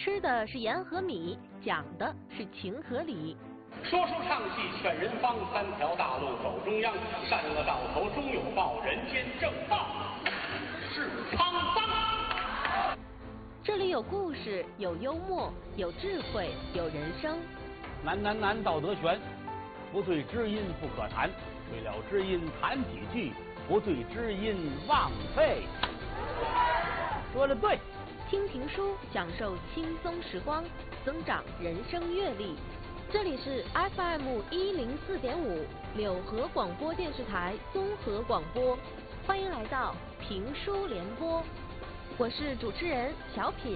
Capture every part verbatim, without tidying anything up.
吃的是盐和米，讲的是情和理。 说书唱戏劝人方，三条大路走中央，善恶到头终有报，人间正道是沧桑。 这里有故事，有幽默，有智慧，有人生。 难难难，道德悬，不对知音不可谈，对了知音谈几句，不对知音枉费。说的对。 听评书，享受轻松时光，增长人生阅历。这里是 F M 一零四点五柳河广播电视台综合广播，欢迎来到评书联播，我是主持人小品。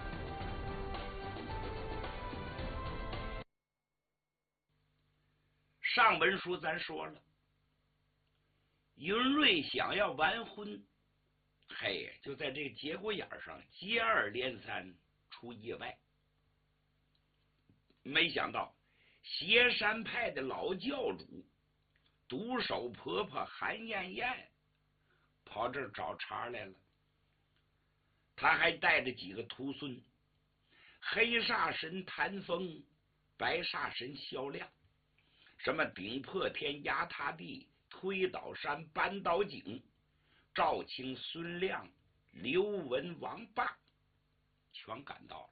上文书咱说了，云瑞想要完婚，嘿，就在这个节骨眼上接二连三出意外。没想到邪山派的老教主独守婆婆韩艳艳跑这儿找茬来了。他还带着几个徒孙，黑煞神谭风，白煞神萧亮，什么顶破天、压塌地、推倒山、扳倒井、赵青、孙亮、刘文、王霸全赶到了。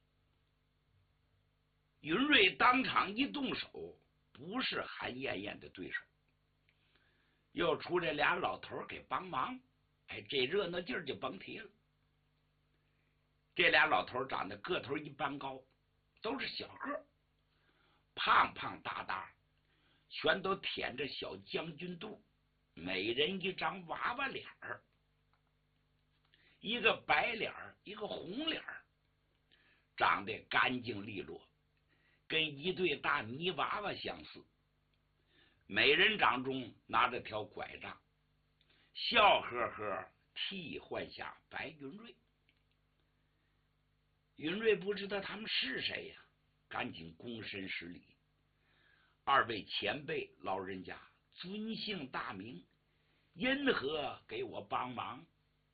云瑞当场一动手，不是韩艳艳的对手，又出这俩老头给帮忙，哎，这热闹劲儿就甭提了。这俩老头长得个头一般高，都是小个，胖胖大大，全都舔着小将军肚，每人一张娃娃脸儿，一个白脸儿，一个红脸儿，长得干净利落，跟一对大泥娃娃相似。每人掌中拿着条拐杖，笑呵呵替换下白云瑞。云瑞不知道他们是谁呀，赶紧躬身施礼。二位前辈老人家，尊姓大名，因何给我帮忙？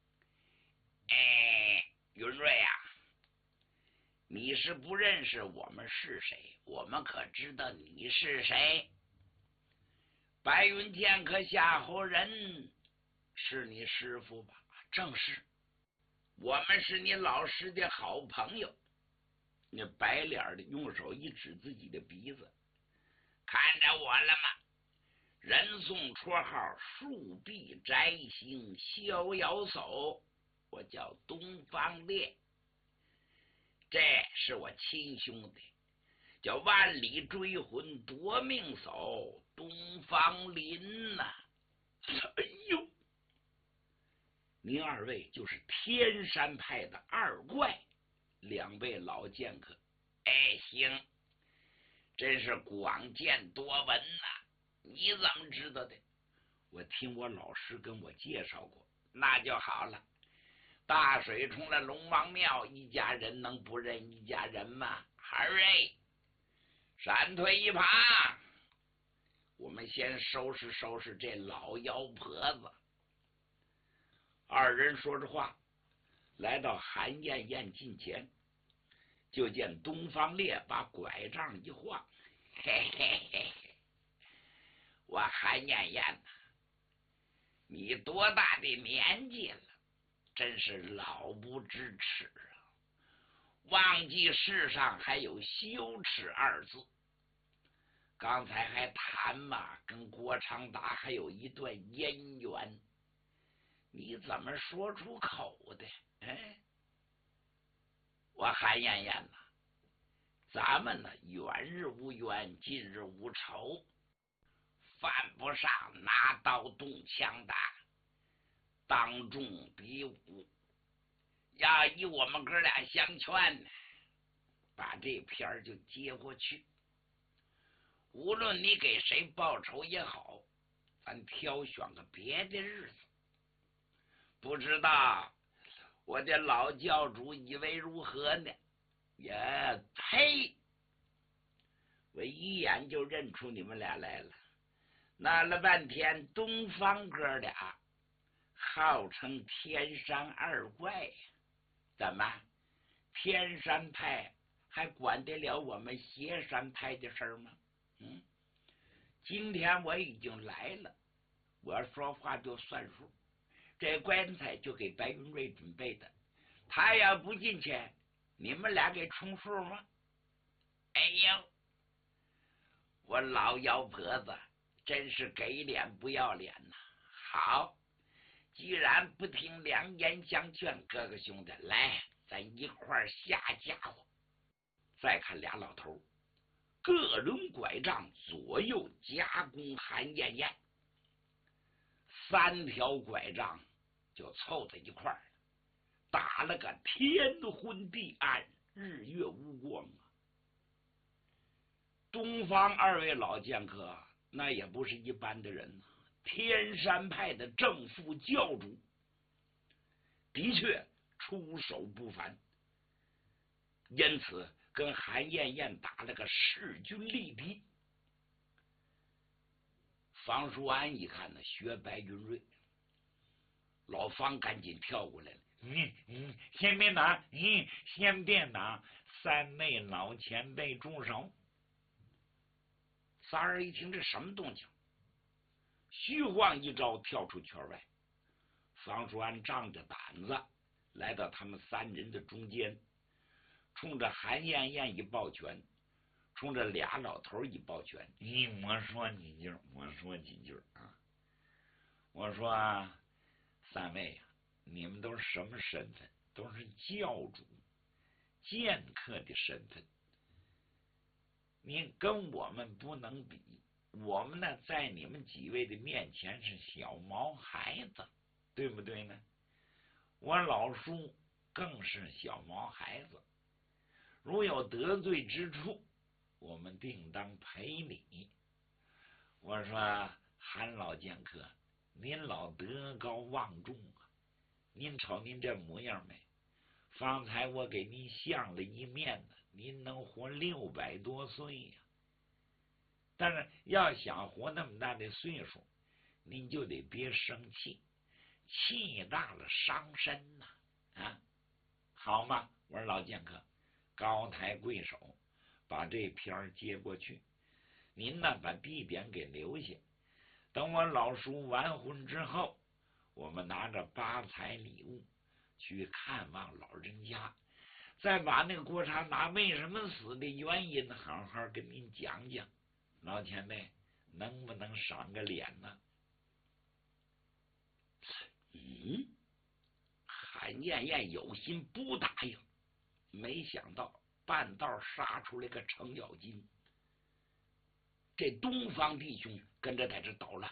哎，云瑞啊，你是不认识我们是谁，我们可知道你是谁。白云剑客夏侯仁是你师傅吧？正是，我们是你老师的好朋友。那白脸的用手一指自己的鼻子，看着我了吗？人送绰号树壁摘星逍遥叟，我叫东方烈。这是我亲兄弟，叫万里追魂夺命叟东方林呐、啊。哎呦，您二位就是天山派的二怪，两位老剑客。哎，行，真是广见多闻呐、啊！你怎么知道的？我听我老师跟我介绍过。那就好了。大水冲了龙王庙，一家人能不认一家人吗？孩儿哎，闪退一旁，我们先收拾收拾这老妖婆子。二人说着话，来到韩艳艳近前，就见东方烈把拐杖一晃，嘿嘿嘿，我韩艳艳呐，你多大的年纪了？真是老不知耻啊！忘记世上还有羞耻二字。刚才还谈嘛，跟郭长达还有一段姻缘，你怎么说出口的？哎，我韩艳艳呐，咱们呢远日无冤，近日无仇，犯不上拿刀动枪的。当众比武，要以我们哥俩相劝，把这片儿就接过去。无论你给谁报仇也好，咱挑选个别的日子。不知道我的老教主以为如何呢？呀，呸！我一眼就认出你们俩来了。闹了半天，东方哥俩号称天山二怪，怎么天山派还管得了我们邪山派的事儿吗？嗯，今天我已经来了，我说话就算数。这棺材就给白云瑞准备的，他要不进去，你们俩给充数吗？哎呦，我老妖婆子真是给脸不要脸呐！好，既然不听良言相劝，哥哥兄弟，来，咱一块儿下家伙。再看俩老头，各抡拐杖，左右夹攻韩艳艳，三条拐杖就凑在一块儿，打了个天昏地暗，日月无光啊！东方二位老剑客那也不是一般的人，天山派的正副教主，的确出手不凡，因此跟韩艳艳打了个势均力敌。方叔安一看呢，学白云瑞，老方赶紧跳过来了。 嗯嗯，先别打，嗯，先别打，三位老前辈住手。 仨人一听这什么动静，虚晃一招跳出圈外。方叔安仗着胆子来到他们三人的中间，冲着韩艳艳一抱拳，冲着俩老头一抱拳。 嗯，我说几句，我说几句啊。我说啊，三位啊，你们都是什么身份？都是教主、剑客的身份。你跟我们不能比，我们呢在你们几位的面前是小毛孩子，对不对呢？我老叔更是小毛孩子，如有得罪之处，我们定当赔礼。我说韩老剑客，您老德高望重啊，您瞅您这模样没？方才我给您相了一面呢，您能活六百多岁呀、啊！但是要想活那么大的岁数，您就得别生气，气大了伤身呐！啊，好嘛，我说老剑客，高抬贵手，把这片接过去，您呢把地点给留下，等我老叔完婚之后，我们拿着八彩礼物去看望老人家，再把那个郭长达为什么死的原因好好跟您讲讲。老前辈能不能赏个脸呢？ 嗯，韩艳艳有心不答应，没想到半道杀出来个程咬金，这东方弟兄跟着在这捣乱，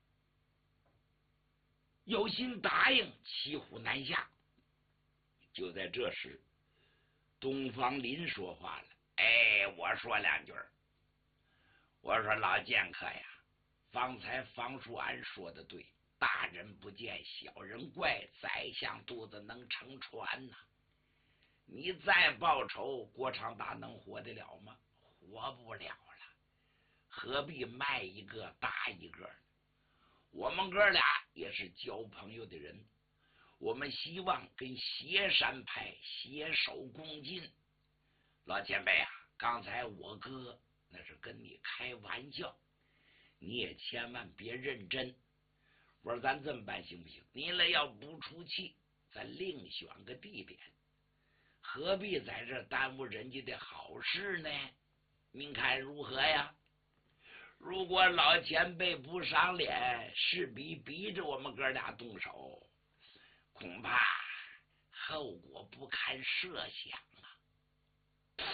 有心答应，骑虎难下。就在这时，东方林说话了：“哎，我说两句。我说老剑客呀，方才方叔安说的对，大人不见小人怪，宰相肚子能撑船呐、啊。你再报仇，郭长达能活得了吗？活不了了，何必卖一个搭一个呢？我们哥俩也是交朋友的人，我们希望跟邪山派携手共进。老前辈啊，刚才我哥那是跟你开玩笑，你也千万别认真。我说咱这么办行不行？你俩要不出气，咱另选个地点，何必在这耽误人家的好事呢？您看如何呀？如果老前辈不赏脸，势必逼着我们哥俩动手，恐怕后果不堪设想啊。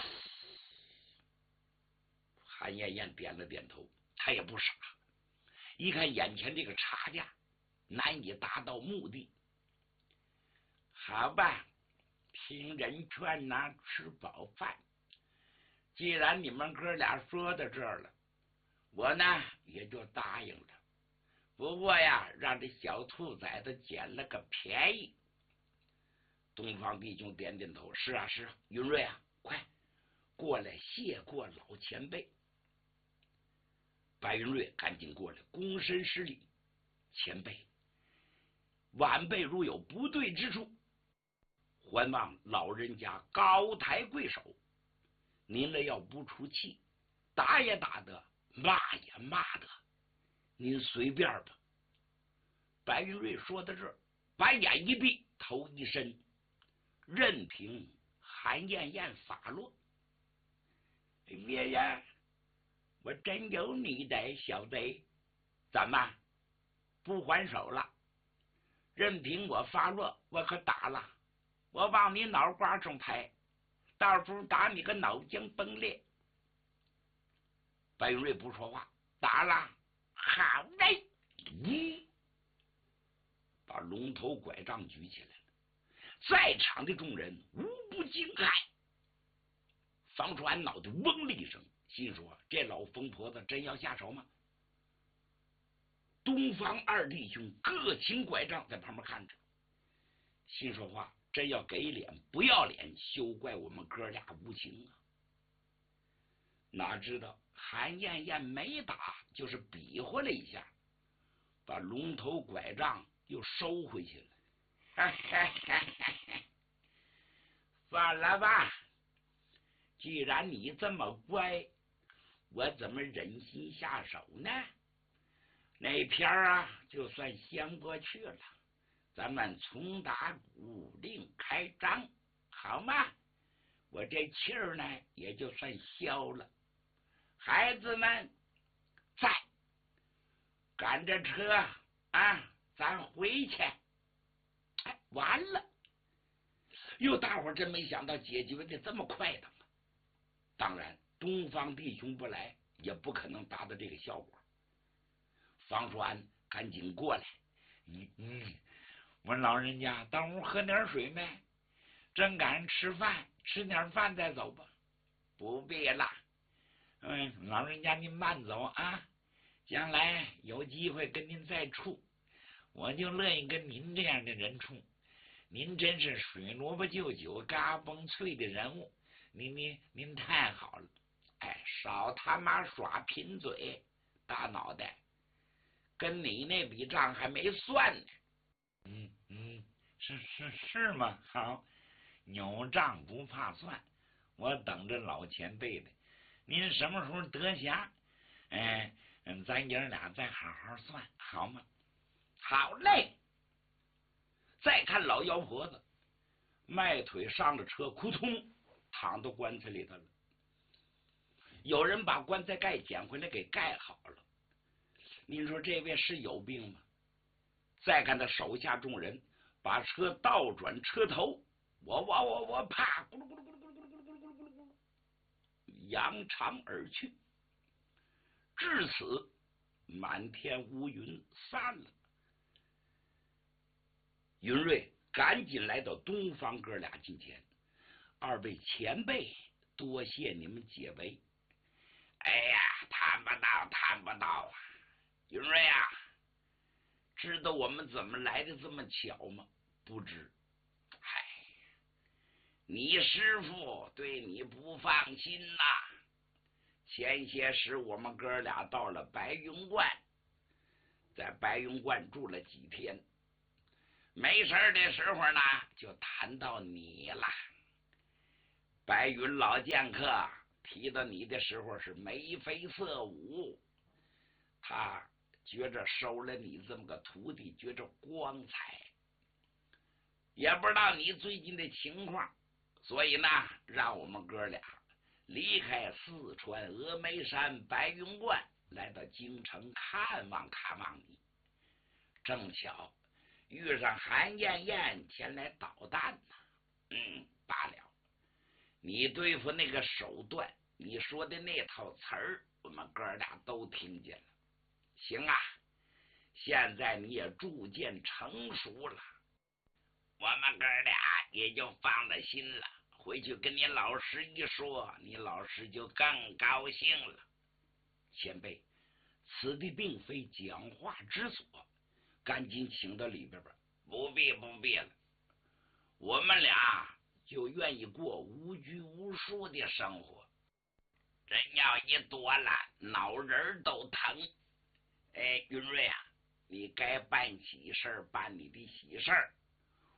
韩艳艳点了点头，他也不傻，一看眼前这个差价难以达到目的，好吧，听人劝呐，吃饱饭。既然你们哥俩说到这儿了，我呢也就答应了。不过呀，让这小兔崽子捡了个便宜。东方弟兄点点头，是啊是啊，云瑞啊，快过来谢过老前辈。白云瑞赶紧过来，躬身施礼：“前辈，晚辈如有不对之处， 还望老人家高抬贵手，您这要不出气，打也打得，骂也骂得，您随便吧。白云瑞说到这儿，把眼一闭，头一伸，任凭韩艳艳发落。爷爷，我真有你的小贼，怎么不还手了？任凭我发落，我可打了，我往你脑瓜上拍，到时候打你个脑浆崩裂。白云瑞不说话，打了，好嘞！咦，把龙头拐杖举起来了，在场的众人无不惊骇。方传脑袋嗡了一声，心说这老疯婆子真要下手吗？东方二弟兄各擎拐杖在旁边看着，心说话真要给脸不要脸，休怪我们哥俩无情啊！哪知道韩艳艳没打，就是比划了一下，把龙头拐杖又收回去了。算了吧，既然你这么乖，我怎么忍心下手呢？那篇啊，就算先过去了，咱们从打鼓另开张，好吗？我这气儿呢，也就算消了。孩子们，在赶着车啊，咱回去。哎，完了！哟，大伙儿真没想到解决的这么快的。当然，东方弟兄不来，也不可能达到这个效果。方传赶紧过来， 嗯嗯，我老人家到屋喝点水没？正赶上吃饭，吃点饭再走吧。 不必了， 嗯，老人家您慢走啊，将来有机会跟您再处，我就乐意跟您这样的人处。您真是水萝卜就酒，嘎嘣脆的人物，您您您太好了。 哎，少他妈耍贫嘴，大脑袋。跟你那笔账还没算呢。 嗯嗯，是是是吗？好，有账不怕算，我等着老前辈的。您什么时候得闲？哎，嗯，咱爷俩再好好算，好吗？ 好嘞。再看老妖婆子，迈腿上了车，扑通躺到棺材里头了。有人把棺材盖捡回来给盖好了。您说这位是有病吗？再看他手下众人把车倒转车头，我我我我啪，咕噜咕噜咕噜咕噜咕噜咕噜咕噜咕噜咕噜，扬长而去。至此，满天乌云散了。云瑞赶紧来到东方哥俩近前，二位前辈，多谢你们解围。哎呀，谈不到，谈不到啊！云瑞啊，知道我们怎么来的这么巧吗？不知。唉，你师父对你不放心呐、啊。前些时我们哥俩到了白云观，在白云观住了几天，没事的时候呢，就谈到你了。白云老剑客提到你的时候是眉飞色舞，他觉着收了你这么个徒弟，觉着光彩，也不知道你最近的情况，所以呢，让我们哥俩离开四川峨眉山白云观，来到京城看望看望你。正巧遇上韩艳艳前来捣蛋呢，嗯，罢了。你对付那个手段，你说的那套词儿，我们哥俩都听见了。行啊，现在你也逐渐成熟了，我们哥俩也就放了心了。回去跟你老师一说，你老师就更高兴了。前辈，此地并非讲话之所，赶紧请到里边吧。不必不必了，我们俩就愿意过无拘无束的生活。真要一多了，脑仁都疼。哎，云瑞啊，你该办喜事儿办你的喜事儿，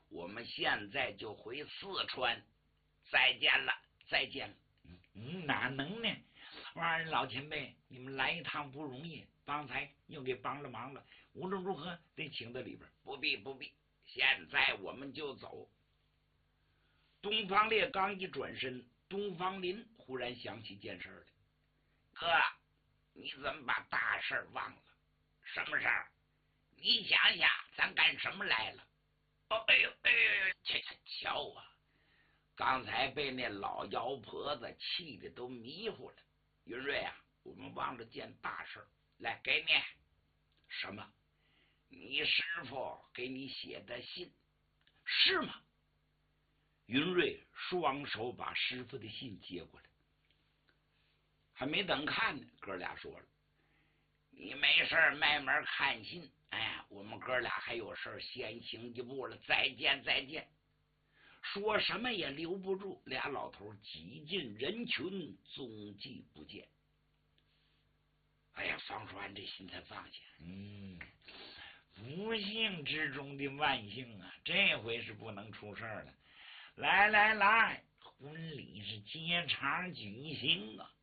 我们现在就回四川，再见了，再见了。 嗯，哪能呢？玩意儿老前辈，你们来一趟不容易，刚才又给帮了忙了，无论如何得请到里边。 不必不必，现在我们就走。东方烈刚一转身，东方林忽然想起件事来。哥，你怎么把大事忘了？什么事儿？你想想，咱干什么来了？哦，哎呦哎呦，瞧瞧啊！刚才被那老妖婆子气的都迷糊了。云瑞啊，我们忘了件大事，来给你。什么？你师傅给你写的信，是吗？云瑞双手把师傅的信接过来，还没等看呢，哥俩说了：“你没事慢慢看信，哎，我们哥俩还有事先行一步了，再见再见。”说什么也留不住，俩老头挤进人群，踪迹不见。哎呀，方川这心才放下。 嗯，不幸之中的万幸啊，这回是不能出事了。来来来，婚礼是接茬举行啊！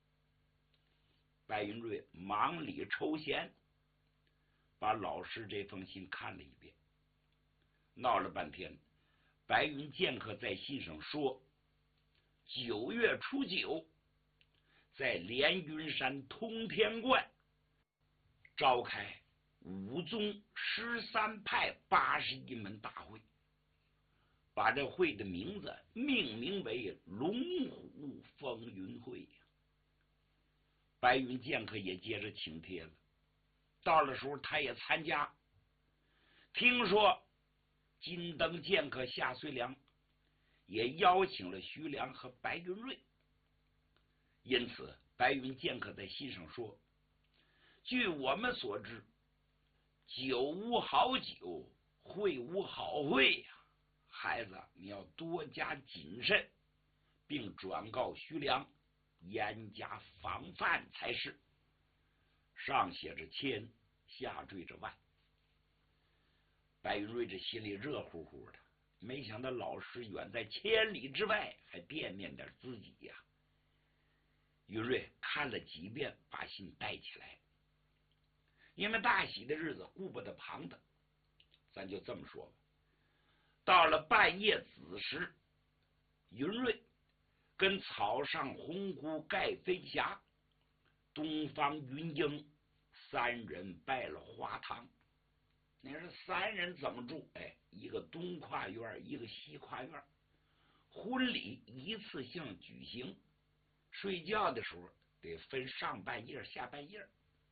白云瑞忙里抽闲，把老师这封信看了一遍，闹了半天。白云剑客在信上说，九月初九，在连云山通天观召开五宗十三派八十一门大会，把这会的名字命名为龙虎风云会。白云剑客也接着请帖了，到了时候他也参加。听说金灯剑客夏遂良也邀请了徐良和白云瑞，因此白云剑客在信上说，据我们所知，酒无好酒，会无好会呀、啊，孩子你要多加谨慎，并转告徐良严加防范才是。上写着千，下缀着万。白云瑞这心里热乎乎的，没想到老师远在千里之外，还惦念点自己呀、啊。云瑞看了几遍，把信带起来。因为大喜的日子顾不得旁的，咱就这么说吧。到了半夜子时，云瑞跟草上红姑盖飞霞、东方云英三人拜了花堂。你说三人怎么住？哎，一个东跨院，一个西跨院，婚礼一次性举行，睡觉的时候得分上半夜下半夜。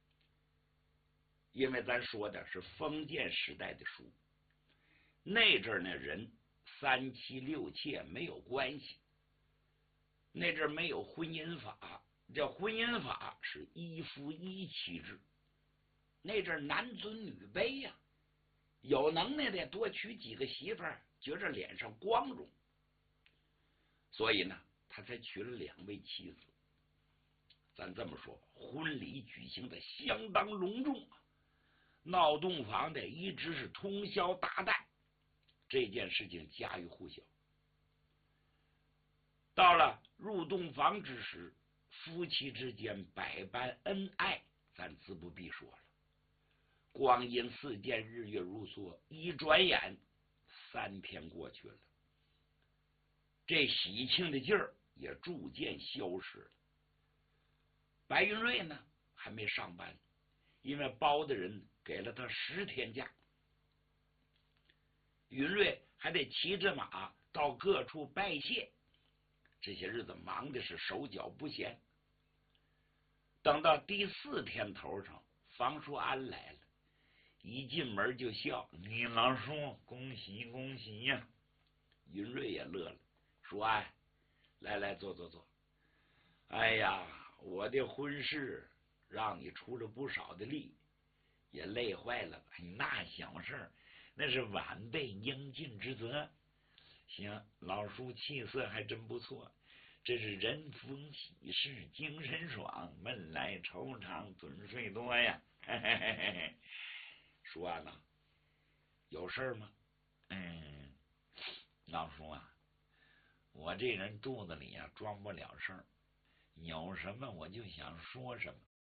因为咱说的是封建时代的书，那阵儿那人三妻六妾没有关系，那阵儿没有婚姻法，这婚姻法是一夫一妻制，那阵儿男尊女卑呀、啊，有能耐的多娶几个媳妇儿，觉着脸上光荣，所以呢，他才娶了两位妻子。咱这么说，婚礼举行的相当隆重啊，闹洞房的一直是通宵达旦，这件事情家喻户晓。到了入洞房之时，夫妻之间百般恩爱，咱自不必说了。光阴似箭，日月如梭，一转眼三天过去了，这喜庆的劲儿也逐渐消失了。白云瑞呢还没上班，因为包的人给了他十天假，云瑞还得骑着马到各处拜谢，这些日子忙的是手脚不闲。等到第四天头上，房叔安来了，一进门就笑：“ 你老叔，恭喜恭喜呀、啊！” 云瑞也乐了，叔安，来来坐坐坐。哎呀，我的婚事让你出了不少的力，也累坏了吧？ 那小事，那是晚辈应尽之责。行，老叔气色还真不错，这是人逢喜事精神爽，闷来愁长准睡多呀。嘿嘿嘿嘿。 叔安呐，有事吗？ 嗯， 老叔啊，我这人肚子里呀、装不了事儿，有什么我就想说什么，